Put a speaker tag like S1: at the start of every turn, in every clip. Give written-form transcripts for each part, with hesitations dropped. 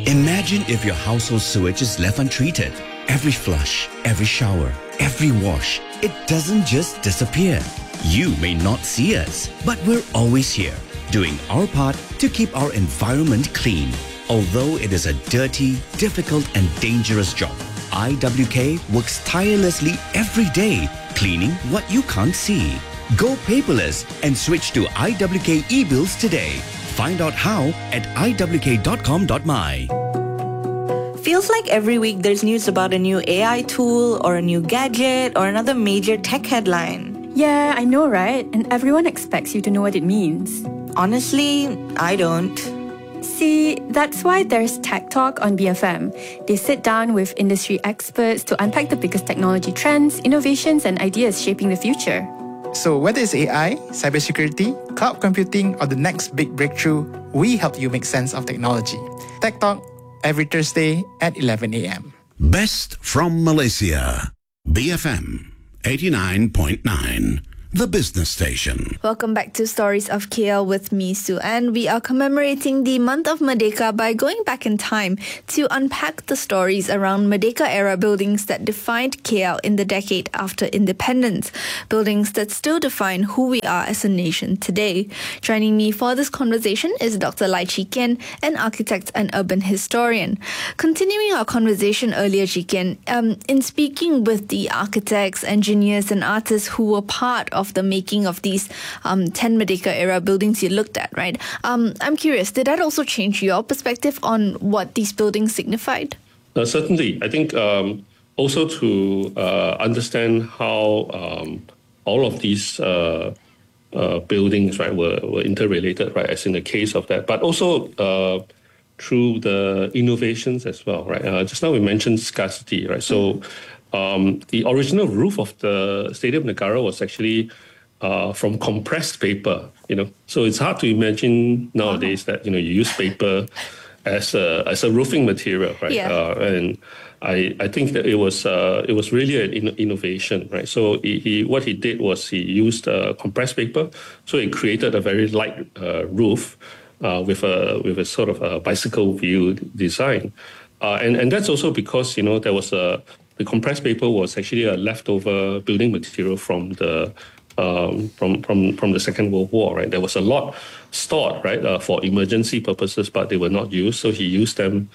S1: Imagine if your household sewage is left untreated. Every flush, every shower, every wash, it doesn't just disappear. You may not see us, but we're always here, doing our part to keep our environment clean. Although it is a dirty, difficult and dangerous job, IWK works tirelessly every day, cleaning what you can't see. Go paperless and switch to IWK e-bills today. Find out how at iwk.com.my.
S2: Feels like every week there's news about a new AI tool or a new gadget or another major tech headline.
S3: Yeah, I know, right? And everyone expects you to know what it means.
S2: Honestly, I don't.
S3: See, that's why there's Tech Talk on BFM. They sit down with industry experts to unpack the biggest technology trends, innovations, and ideas shaping the future.
S4: So whether it's AI, cybersecurity, cloud computing, or the next big breakthrough, we help you make sense of technology. Tech Talk, every Thursday at 11 a.m.
S5: Best from Malaysia. BFM 89.9. The business station.
S6: Welcome back to Stories of KL with me, Sue Ann. We are commemorating the month of Merdeka by going back in time to unpack the stories around Merdeka-era buildings that defined KL in the decade after independence. Buildings that still define who we are as a nation today. Joining me for this conversation is Dr. Lai Chi Kian, an architect and urban historian. Continuing our conversation earlier, Chi Kian, in speaking with the architects, engineers and artists who were part of the making of these 10 Merdeka-era buildings you looked at, right? I'm curious, did that also change your perspective on what these buildings signified?
S7: Certainly. I think also to understand how all of these buildings, right, were interrelated, right, as in the case of that, but also through the innovations as well, right? Just now we mentioned scarcity, right? So the original roof of the Stadium Negara was actually from compressed paper, So it's hard to imagine nowadays that, you use paper as a roofing material, right?
S6: Yeah.
S7: And I think that it was really an innovation, right? So what he did was he used compressed paper, so it created a very light roof with a sort of a bicycle view design, and that's also because there was the compressed paper was actually a leftover building material from the from the Second World War, right? There was a lot stored, right, for emergency purposes, but they were not used. So he used them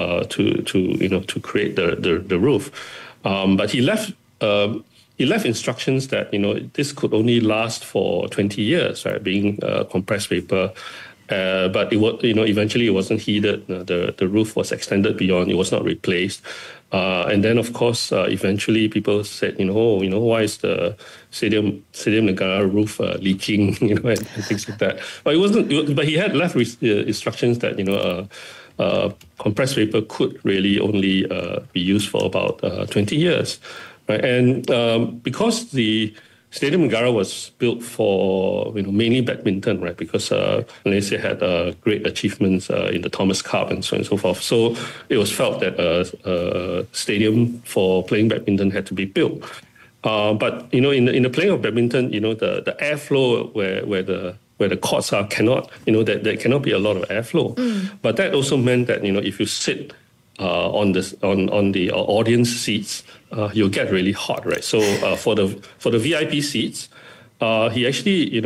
S7: to create the roof. But he left instructions that this could only last for 20 years, right? Being compressed paper. But eventually it wasn't heeded. The roof was extended beyond. It was not replaced. And then, of course, eventually people said, why is the Stadium Negara roof leaking, and things like that. But it wasn't. But he had left instructions that compressed paper could really only be used for about 20 years, right? And because the Stadium Negara was built for mainly badminton, right? Because Malaysia had great achievements in the Thomas Cup and so on and so forth. So it was felt that a stadium for playing badminton had to be built. But in the playing of badminton, the airflow where the courts are cannot, there cannot be a lot of airflow. But that also meant that if you sit on the audience seats, you'll get really hot, right? So for the VIP seats, he actually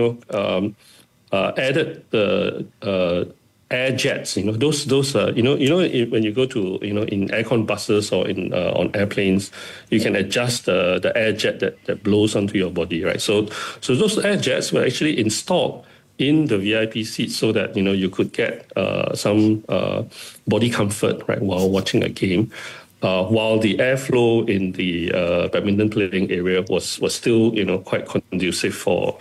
S7: added the air jets. Those when you go to in aircon buses or in on airplanes, you can adjust the air jet that blows onto your body, right? So those air jets were actually installed in the VIP seats so that you could get some body comfort, right, while watching a game, while the airflow in the badminton playing area was still quite conducive for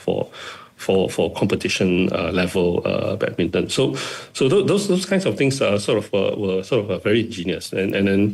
S7: competition level badminton. So those kinds of things were very ingenious. And then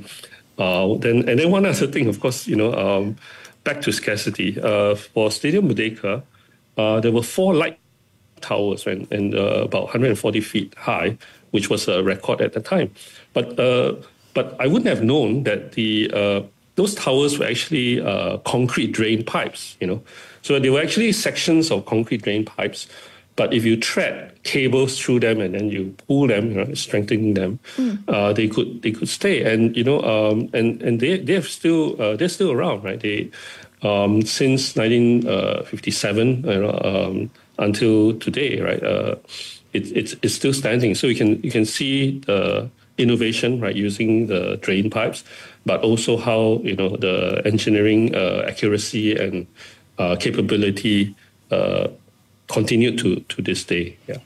S7: one other thing, of course, back to scarcity. For Stadium Merdeka, there were 4 light towers, right, and about 140 feet high, which was a record at the time. But I wouldn't have known that those towers were actually concrete drain pipes. So they were actually sections of concrete drain pipes But if you thread cables through them and then you pull them, strengthening them, they could stay. And and they're still around, right? They since 1957, until today, right? It's still standing. So you can see the innovation, right, using the drain pipes, but also how the engineering accuracy and capability continued to this day. Yeah.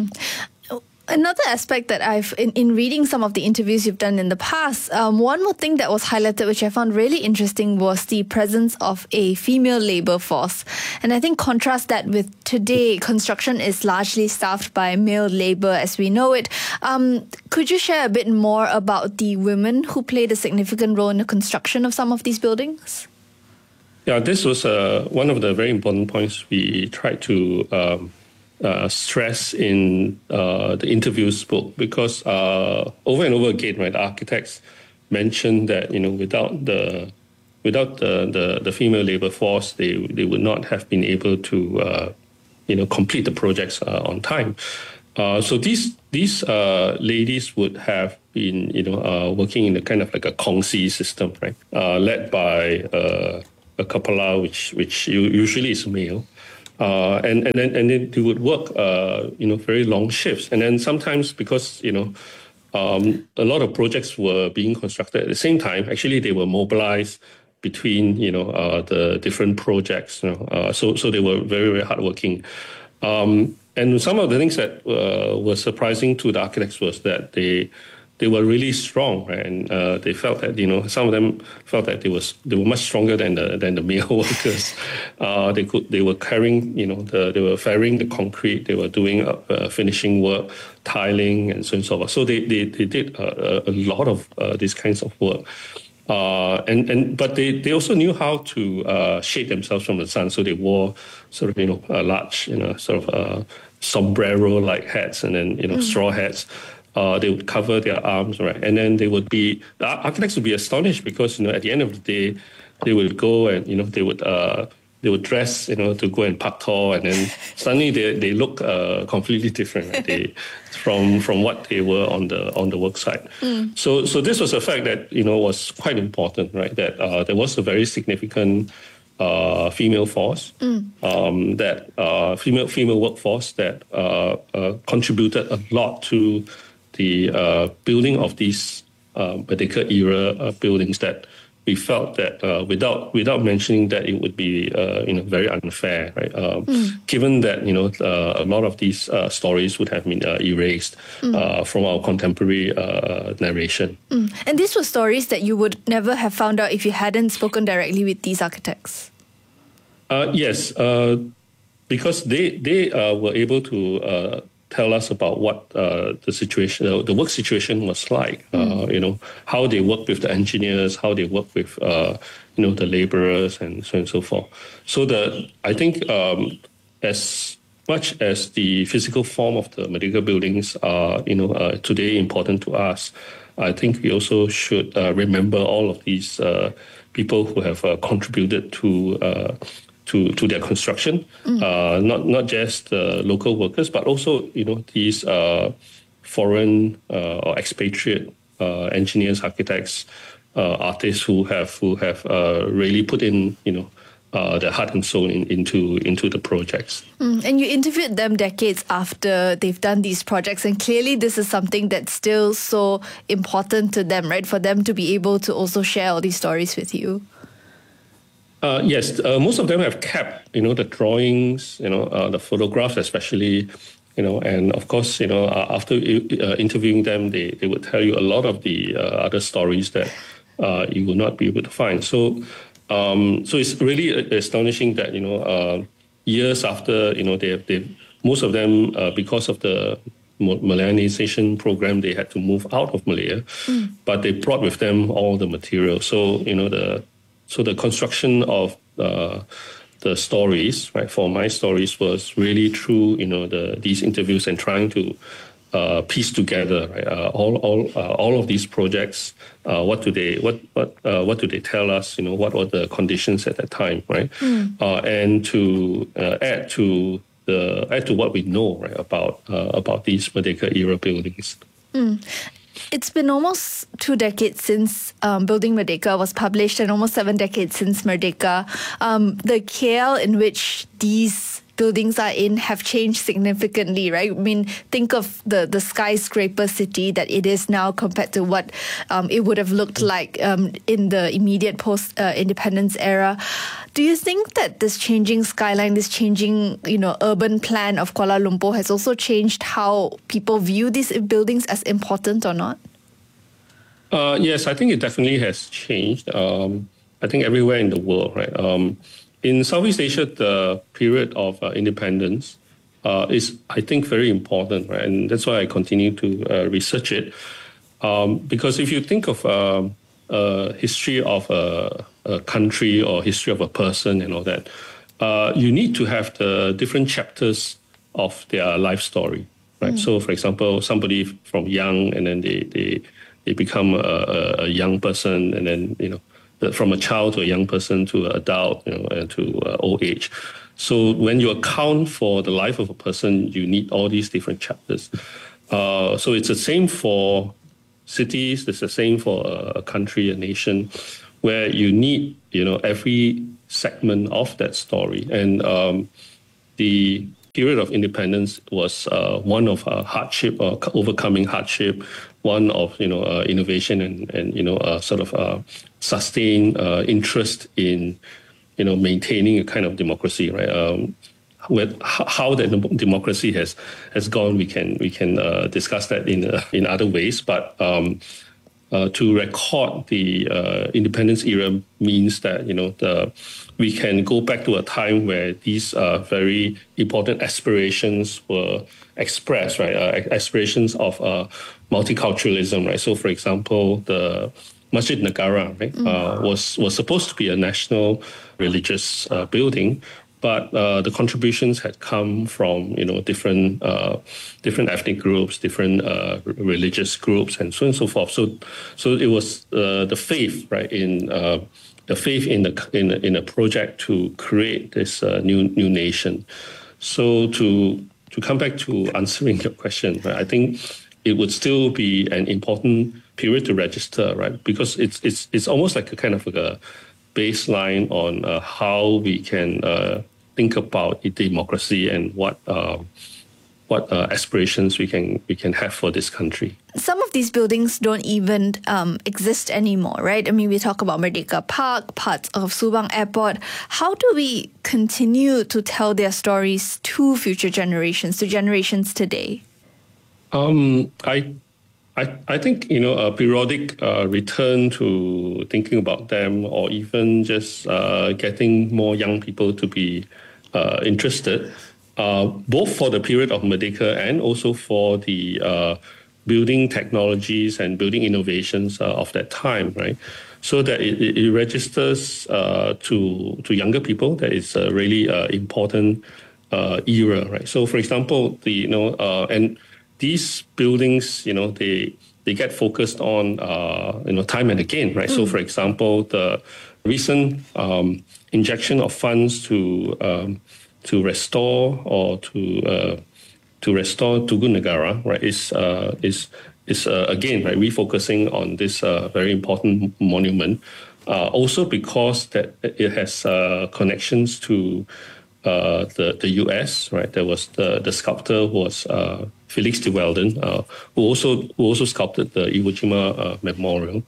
S6: Another aspect that I've, in reading some of the interviews you've done in the past, one more thing that was highlighted, which I found really interesting, was the presence of a female labor force. And I think contrast that with today, construction is largely staffed by male labor as we know it. Could you share a bit more about the women who played a significant role in the construction of some of these buildings?
S7: Yeah, this was one of the very important points we tried to stress in the interviews book, because over and over again, right, architects mentioned that without the female labor force, they would not have been able to complete the projects on time. So these ladies would have been working in a kind of like a Kongsi system, right, led by a cupola, which usually is male. And then they would work, very long shifts. And then sometimes because, a lot of projects were being constructed at the same time, actually they were mobilized between, the different projects. So they were very, very hardworking. And some of the things that were surprising to the architects was that they were really strong, right? And they felt that some of them felt that they were much stronger than the male workers. They were carrying they were ferrying the concrete. They were doing finishing work, tiling, and so on and so forth. So they did a lot of these kinds of work. But they also knew how to shade themselves from the sun. So they wore sort of large sort of sombrero-like hats, and then straw hats. They would cover their arms, right? And then the architects would be astonished because, at the end of the day, they would go and, they would dress, to go and pak tor, and then suddenly they look completely different, right? from what they were on the work site. So this was a fact that, was quite important, right? That there was a very significant female force, that female workforce that contributed a lot to the building of these Merdeka era buildings, that we felt that without mentioning that, it would be very unfair, right? Given that a lot of these stories would have been erased from our contemporary narration.
S6: And these were stories that you would never have found out if you hadn't spoken directly with these architects.
S7: Yes, because they were able to tell us about what the situation, the work situation was like. How they work with the engineers, how they work with the laborers, and so on and so forth. So I think as much as the physical form of the Merdeka buildings are today important to us, I think we also should remember all of these people who have contributed to their construction, not just local workers, but also these foreign or expatriate engineers, architects, artists who have really put in their heart and soul into the projects.
S6: And you interviewed them decades after they've done these projects, and clearly this is something that's still so important to them, right? For them to be able to also share all these stories with you.
S7: Yes, most of them have kept, the drawings, the photographs especially, and of course, after interviewing them, they would tell you a lot of the other stories that you will not be able to find. So it's really astonishing that, years after, they most of them, because of the Malayanization program, they had to move out of Malaya, but they brought with them all the material. So, So the construction of the stories, right, for my stories, was really through these interviews and trying to piece together, right, all of these projects. What do they tell us? What were the conditions at that time, right? And to add to what we know, right, about these Merdeka era buildings.
S6: It's been almost 2 decades since Building Merdeka was published, and almost 7 decades since Merdeka. The KL in which these buildings are in have changed significantly, right? I mean, think of the skyscraper city that it is now compared to what it would have looked like in the immediate post-independence era. Do you think that this changing skyline, this changing, urban plan of Kuala Lumpur has also changed how people view these buildings as important or not?
S7: Yes, I think it definitely has changed. I think everywhere in the world, right? In Southeast Asia, the period of independence is, I think, very important, right? And that's why I continue to research it. Because if you think of history of a country or history of a person and all that, you need to have the different chapters of their life story, right? So, for example, somebody from young, and then they become a young person, and then, from a child to a young person to an adult, and to old age. So when you account for the life of a person, you need all these different chapters. So it's the same for cities, it's the same for a country, a nation, where you need, every segment of that story. And the period of independence was one of hardship, or overcoming hardship, one of innovation and sort of sustained interest in maintaining a kind of democracy, right? With how that democracy has gone, we can discuss that in other ways, but to record the independence era means that we can go back to a time where these very important aspirations were expressed, right? Aspirations of multiculturalism, right? So, for example, the Masjid Negara, right, was supposed to be a national religious building, but the contributions had come from different ethnic groups, different religious groups, and so on and so forth. So it was the faith, right, in a project to create this new nation. So to come back to answering your question, right, I think it would still be an important period to register, right, because it's almost like a kind of like a baseline on how we can think about democracy and what aspirations we can have for this country.
S6: Some of these buildings don't even exist anymore, right? I mean, we talk about Merdeka Park, parts of Subang Airport. How do we continue to tell their stories to future generations, to generations today?
S7: I think a periodic return to thinking about them, or even just getting more young people to be interested, both for the period of Merdeka and also for the building technologies and building innovations of that time, right? So that it registers to younger people that it's a really important era, right? So, for example, and these buildings, they get focused on, time and again, right? So, for example, the recent injection of funds to restore or to restore Tugu Negara, right, is again, right, refocusing on this very important monument. Also because that it has connections to the US, right? There was the sculptor was Felix de Welden, who also sculpted the Iwo Jima Memorial,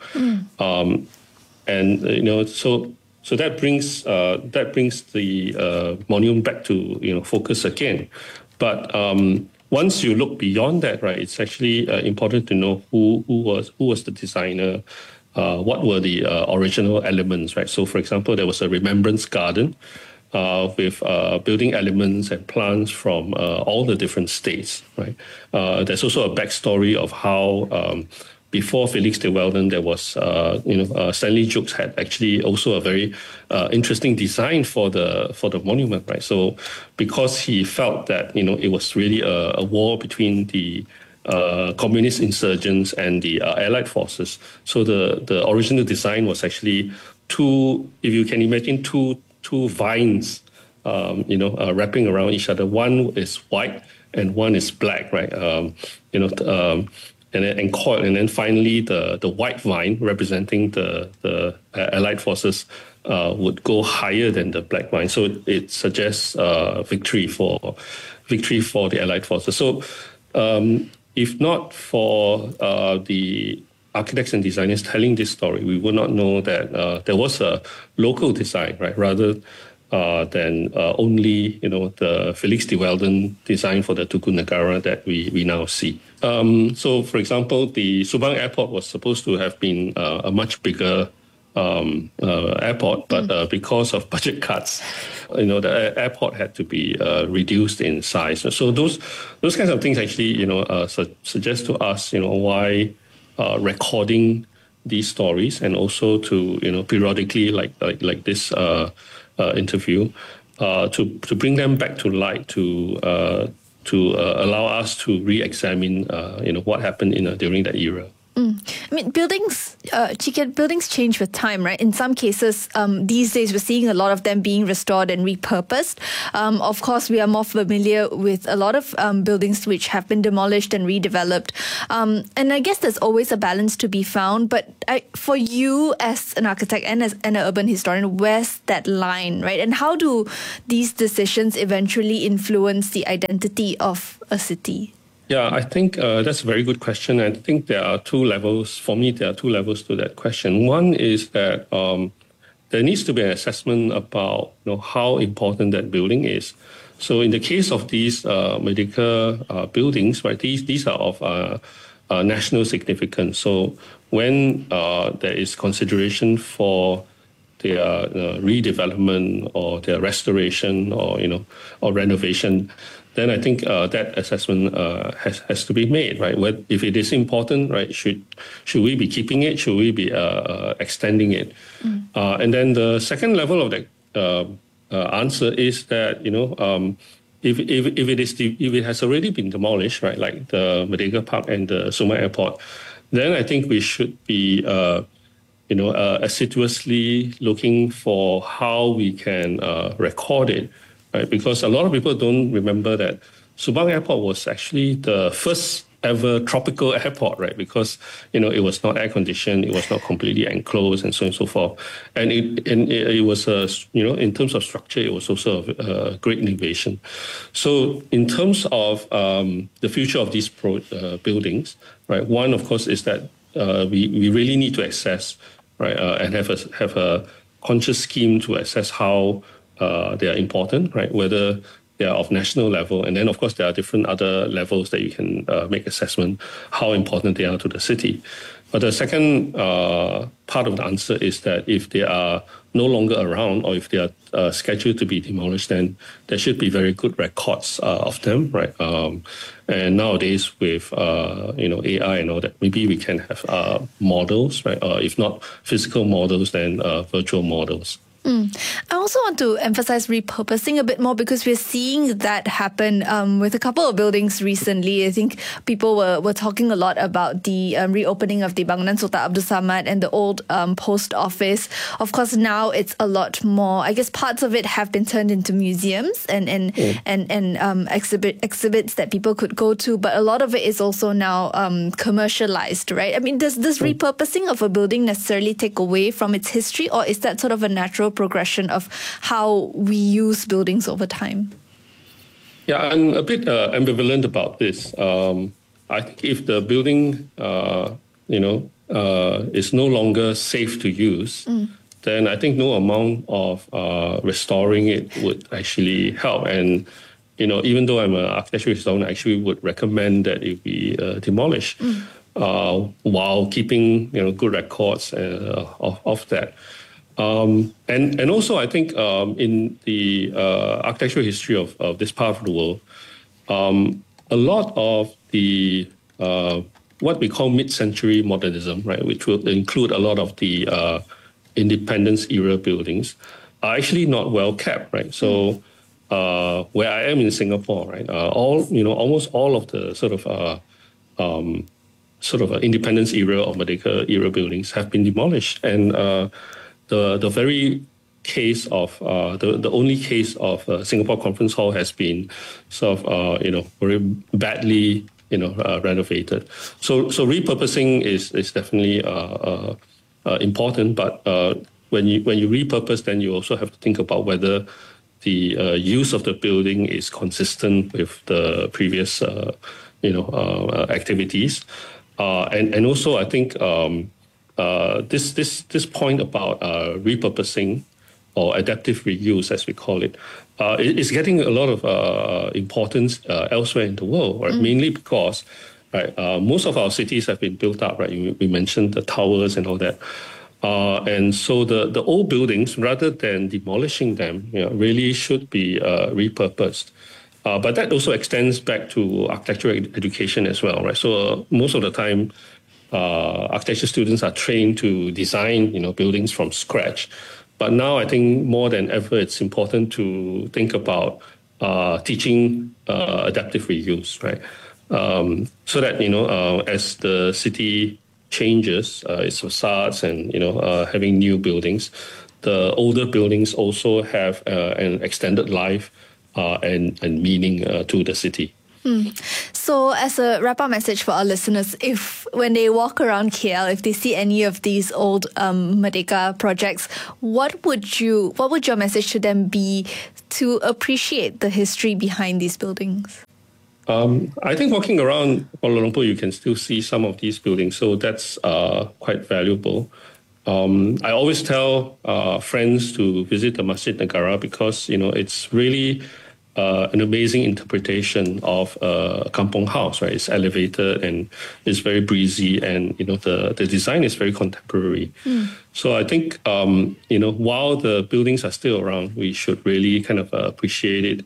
S7: and so that brings the monument back to focus again. But once you look beyond that, right, it's actually important to know who was the designer, what were the original elements, right? So, for example, there was a remembrance garden with building elements and plants from all the different states, right? There's also a backstory of how before Felix de Welden, there was, Stanley Jukes had actually also a very interesting design for the monument, right? So because he felt that, it was really a war between the communist insurgents and the Allied forces. So the original design was actually two, if you can imagine, two vines wrapping around each other. One is white and one is black, right? And then coiled, and then finally the white vine representing the Allied forces would go higher than the black vine. So it suggests victory for the Allied forces. So if not for the architects and designers telling this story, we would not know that there was a local design, right? Rather than only the Felix de Welden design for the Tugu Negara that we now see. So, for example, the Subang Airport was supposed to have been a much bigger airport, but because of budget cuts, the airport had to be reduced in size. So those kinds of things actually suggest to us why recording these stories, and also to periodically like this interview to bring them back to light, to allow us to re-examine what happened during that era.
S6: I mean, buildings change with time, right? In some cases, these days we're seeing a lot of them being restored and repurposed. Of course, we are more familiar with a lot of buildings which have been demolished and redeveloped. And I guess there's always a balance to be found. But for you as an architect and as an urban historian, where's that line, right? And how do these decisions eventually influence the identity of a city?
S7: Yeah, I think that's a very good question. I think there are two levels. For me, there are two levels to that question. One is that there needs to be an assessment about how important that building is. So in the case of these Merdeka buildings, right, these are of national significance. So when there is consideration for their redevelopment or their restoration or renovation, then I think that assessment has to be made, right? If it is important, right, should we be keeping it? Should we be extending it? And then the second level of that answer is that if it has already been demolished, right, like the Merdeka Park and the Subang Airport, then I think we should be assiduously looking for how we can record it. Right, because a lot of people don't remember that Subang Airport was actually the first ever tropical airport, right? Because it was not air conditioned, it was not completely enclosed, and so on and so forth. And it was in terms of structure, it was also a great innovation. So in terms of the future of these buildings, right? One, of course, is that we really need to assess, right, and have a conscious scheme to assess how they are important, right? Whether they are of national level, and then of course there are different other levels that you can make assessment how important they are to the city. But the second part of the answer is that if they are no longer around, or if they are scheduled to be demolished, then there should be very good records of them, right? And nowadays with AI and all that, maybe we can have models, right? If not physical models, then virtual models.
S6: I also want to emphasize repurposing a bit more, because we're seeing that happen with a couple of buildings recently. I think people were talking a lot about the reopening of the Bangunan Sultan Abdul Samad and the old post office. Of course, now it's a lot more. I guess parts of it have been turned into museums and exhibits that people could go to, but a lot of it is also now commercialized, right? I mean, does this repurposing of a building necessarily take away from its history, or is that sort of a natural progression of how we use buildings over time?
S7: Yeah, I'm a bit ambivalent about this. I think if the building, is no longer safe to use, then I think no amount of restoring it would actually help. And even though I'm an architectural historian, I actually would recommend that it be demolished while keeping good records of that. And also, I think in the architectural history of this part of the world, a lot of the what we call mid-century modernism, right, which will include a lot of the independence era buildings, are actually not well kept, right? So where I am in Singapore, right, almost all of the sort of independence era or Merdeka era buildings have been demolished, and the very case of the only case of Singapore Conference Hall has been sort of very badly renovated. So repurposing is definitely important, but when you repurpose, then you also have to think about whether the use of the building is consistent with the previous activities, and also I think this point about repurposing or adaptive reuse, as we call it, is getting a lot of importance elsewhere in the world, right? Mainly because most of our cities have been built up, right? We mentioned the towers and all that. And so the old buildings, rather than demolishing them, really should be repurposed. But that also extends back to architectural education as well, right? So most of the time, architecture students are trained to design, buildings from scratch. But now I think more than ever, it's important to think about teaching adaptive reuse, right? So that, as the city changes its facades and, having new buildings, the older buildings also have an extended life and meaning to the city.
S6: So as a wrap-up message for our listeners, if when they walk around KL, if they see any of these old Merdeka projects, what would your message to them be to appreciate the history behind these buildings?
S7: I think walking around Kuala Lumpur, you can still see some of these buildings, so that's quite valuable. I always tell friends to visit the Masjid Negara because, it's really an amazing interpretation of a kampong house, right? It's elevated and it's very breezy, and the design is very contemporary. So I think while the buildings are still around, we should really kind of appreciate it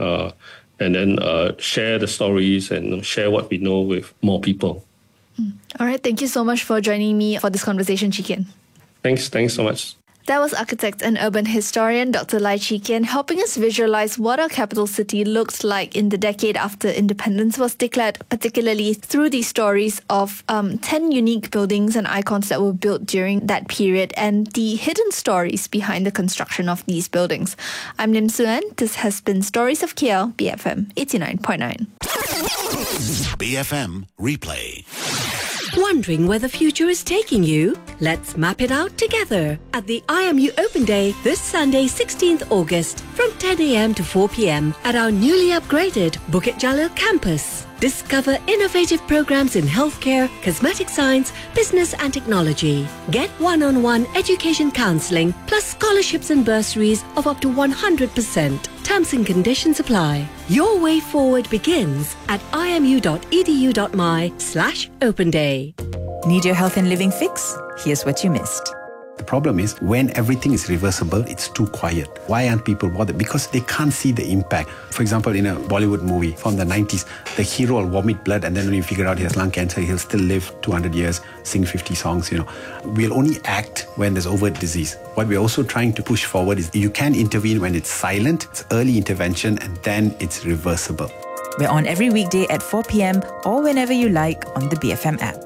S7: and then share the stories and share what we know with more people.
S6: All right, thank you so much for joining me for this conversation, Chee Kian.
S7: Thanks so much.
S6: That was architect and urban historian Dr. Lai Chee Kian helping us visualize what our capital city looked like in the decade after independence was declared, particularly through these stories of 10 unique buildings and icons that were built during that period and the hidden stories behind the construction of these buildings. I'm Nim Suan. This has been Stories of KL, BFM 89.9.
S5: BFM Replay.
S8: Wondering where the future is taking you? Let's map it out together at the IMU Open Day this Sunday, 16th August from 10 a.m. to 4 p.m. at our newly upgraded Bukit Jalil campus. Discover innovative programs in healthcare, cosmetic science, business and technology. Get one-on-one education counselling plus scholarships and bursaries of up to 100%. Terms and conditions apply. Your way forward begins at imu.edu.my/open day.
S9: Need your health and living fix? Here's what you missed.
S10: The problem is when everything is reversible, it's too quiet. Why aren't people bothered? Because they can't see the impact. For example, in a Bollywood movie from the 90s, the hero will vomit blood and then when you figure out he has lung cancer, he'll still live 200 years, sing 50 songs, We'll only act when there's overt disease. What we're also trying to push forward is you can intervene when it's silent, it's early intervention, and then it's reversible.
S9: We're on every weekday at 4 p.m. or whenever you like on the BFM app.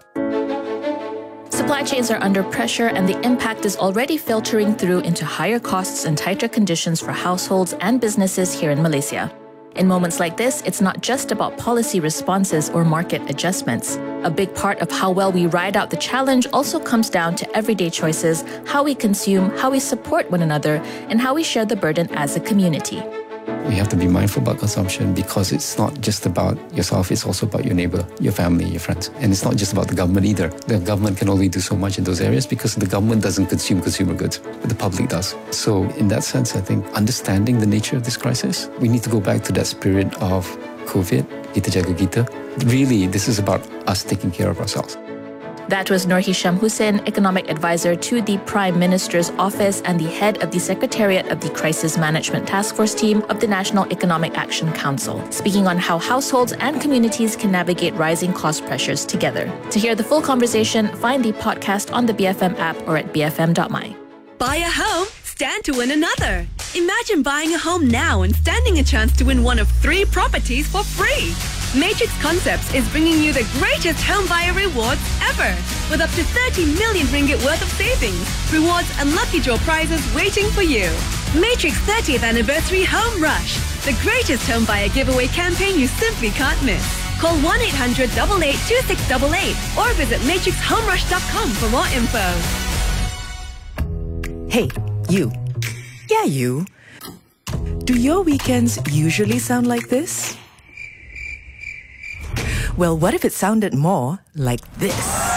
S11: Supply chains are under pressure and the impact is already filtering through into higher costs and tighter conditions for households and businesses here in Malaysia. In moments like this, it's not just about policy responses or market adjustments. A big part of how well we ride out the challenge also comes down to everyday choices, how we consume, how we support one another, and how we share the burden as a community.
S12: We have to be mindful about consumption because it's not just about yourself, it's also about your neighbor, your family, your friends. And it's not just about the government either. The government can only do so much in those areas because the government doesn't consume consumer goods, but the public does. So in that sense, I think understanding the nature of this crisis, we need to go back to that spirit of COVID, kita jaga kita. Really, this is about us taking care of ourselves.
S11: That was Nur Hisham Hussain, Economic Advisor to the Prime Minister's Office and the head of the Secretariat of the Crisis Management Task Force team of the National Economic Action Council, speaking on how households and communities can navigate rising cost pressures together. To hear the full conversation, find the podcast on the BFM app or at bfm.my.
S8: Buy a home, stand to win another. Imagine buying a home now and standing a chance to win one of 3 properties for free. Matrix Concepts is bringing you the greatest home buyer rewards ever, with up to 30 million ringgit worth of savings, rewards and lucky draw prizes waiting for you. Matrix 30th Anniversary Home Rush, the greatest home buyer giveaway campaign you simply can't miss. Call 1-800-882688 or visit matrixhomerush.com for more info.
S9: Hey, you. Yeah, you. Do your weekends usually sound like this? Well, what if it sounded more like this?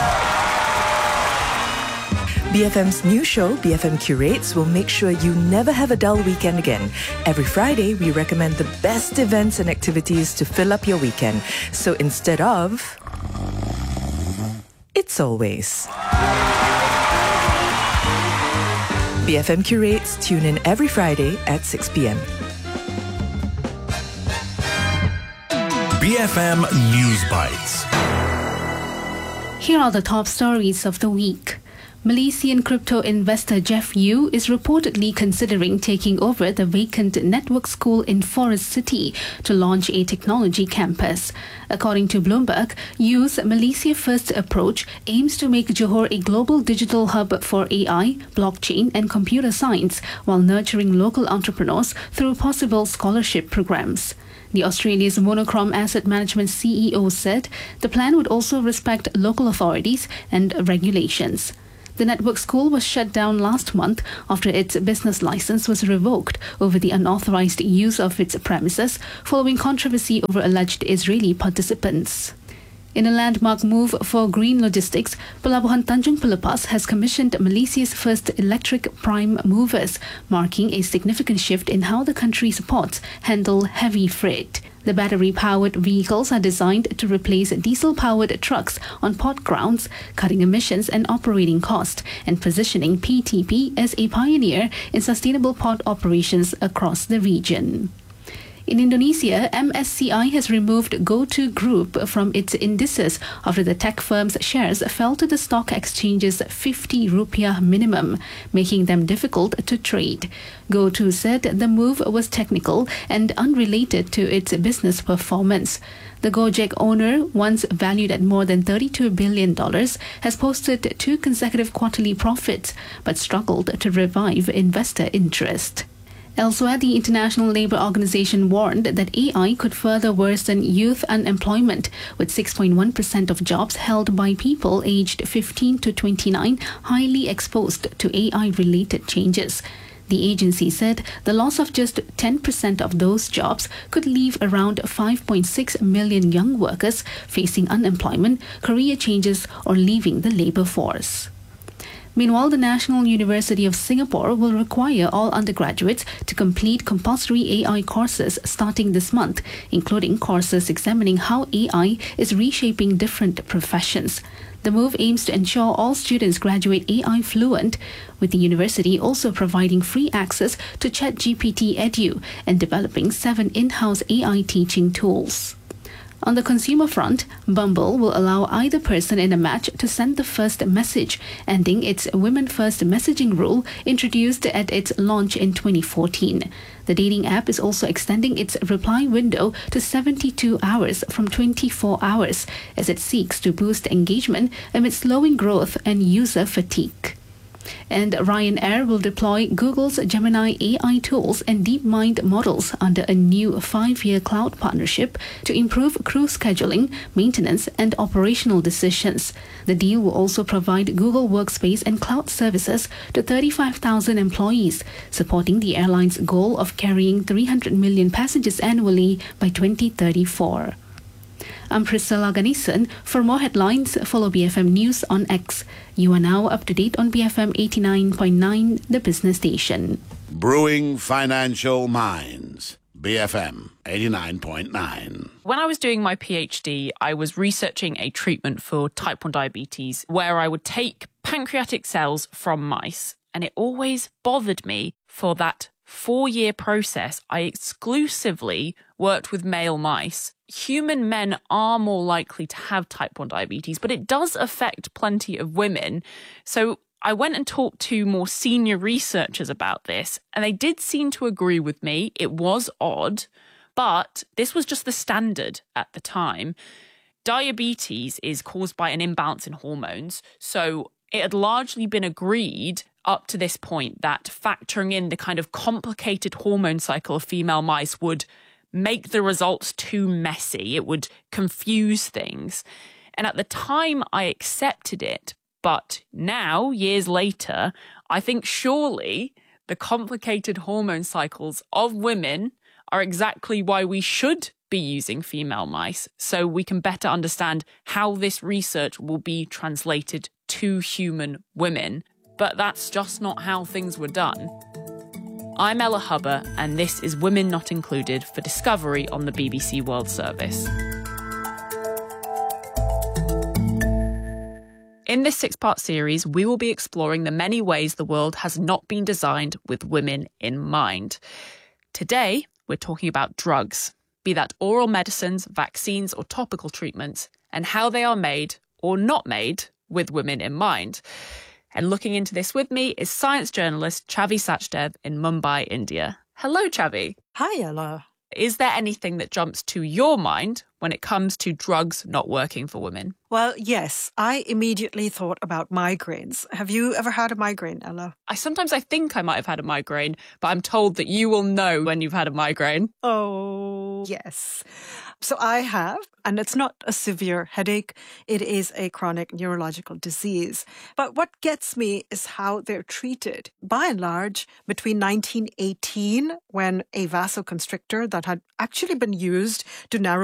S9: BFM's new show, BFM Curates, will make sure you never have a dull weekend again. Every Friday, we recommend the best events and activities to fill up your weekend. So instead of... It's always... BFM Curates, tune in every Friday at 6 p.m.
S13: BFM News Bites.
S14: Here are the top stories of the week. Malaysian crypto investor Jeff Yu is reportedly considering taking over the vacant network school in Forest City to launch a technology campus. According to Bloomberg, Yu's Malaysia First approach aims to make Johor a global digital hub for AI, blockchain and computer science while nurturing local entrepreneurs through possible scholarship programs. The Australia's Monochrome Asset Management CEO said the plan would also respect local authorities and regulations. The network school was shut down last month after its business license was revoked over the unauthorized use of its premises following controversy over alleged Israeli participants. In a landmark move for green logistics, Pelabuhan Tanjung Pelepas has commissioned Malaysia's first electric prime movers, marking a significant shift in how the country's ports handle heavy freight. The battery-powered vehicles are designed to replace diesel-powered trucks on port grounds, cutting emissions and operating cost, and positioning PTP as a pioneer in sustainable port operations across the region. In Indonesia, MSCI has removed GoTo Group from its indices after the tech firm's shares fell to the stock exchange's 50 rupiah minimum, making them difficult to trade. GoTo said the move was technical and unrelated to its business performance. The Gojek owner, once valued at more than $32 billion, has posted 2 consecutive quarterly profits, but struggled to revive investor interest. Elsewhere, the International Labour Organization warned that AI could further worsen youth unemployment, with 6.1% of jobs held by people aged 15 to 29 highly exposed to AI-related changes. The agency said the loss of just 10% of those jobs could leave around 5.6 million young workers facing unemployment, career changes, or leaving the labour force. Meanwhile, the National University of Singapore will require all undergraduates to complete compulsory AI courses starting this month, including courses examining how AI is reshaping different professions. The move aims to ensure all students graduate AI fluent, with the university also providing free access to ChatGPT Edu and developing 7 in-house AI teaching tools. On the consumer front, Bumble will allow either person in a match to send the first message, ending its Women First messaging rule introduced at its launch in 2014. The dating app is also extending its reply window to 72 hours from 24 hours as it seeks to boost engagement amid slowing growth and user fatigue. And Ryanair will deploy Google's Gemini AI tools and DeepMind models under a new 5-year cloud partnership to improve crew scheduling, maintenance, and operational decisions. The deal will also provide Google Workspace and cloud services to 35,000 employees, supporting the airline's goal of carrying 300 million passengers annually by 2034. I'm Priscilla Ganesan. For more headlines, follow BFM News on X. You are now up to date on BFM 89.9, the business station.
S5: Brewing financial minds. BFM 89.9.
S15: When I was doing my PhD, I was researching a treatment for type 1 diabetes where I would take pancreatic cells from mice, and it always bothered me for that 4-year process. I exclusively worked with male mice. Human men are more likely to have type 1 diabetes, but it does affect plenty of women. So I went and talked to more senior researchers about this, and they did seem to agree with me. It was odd, But this was just the standard at the time. Diabetes is caused by an imbalance in hormones, so it had largely been agreed up to this point that factoring in the kind of complicated hormone cycle of female mice would make the results too messy. It would confuse things. And at the time, I accepted it. But now, years later, I think surely the complicated hormone cycles of women are exactly why we should be using female mice, so we can better understand how this research will be translated to human women. But that's just not how things were done. I'm Ella Hubber, and this is Women Not Included for Discovery on the BBC World Service. In this 6-part series, we will be exploring the many ways the world has not been designed with women in mind. Today, we're talking about drugs, be that oral medicines, vaccines, or topical treatments, and how they are made or not made with women in mind. And looking into this with me is science journalist Chavi Sachdev in Mumbai, India. Hello, Chavi.
S16: Hi, Ella.
S15: Is there anything that jumps to your mind when it comes to drugs not working for women?
S16: Well, yes, I immediately thought about migraines. Have you ever had a migraine, Ella?
S15: I think I might have had a migraine, but I'm told that you will know when you've had a migraine.
S16: Oh, yes. So I have, and it's not a severe headache. It is a chronic neurological disease. But what gets me is how they're treated. By and large, between 1918, when a vasoconstrictor that had actually been used to narrow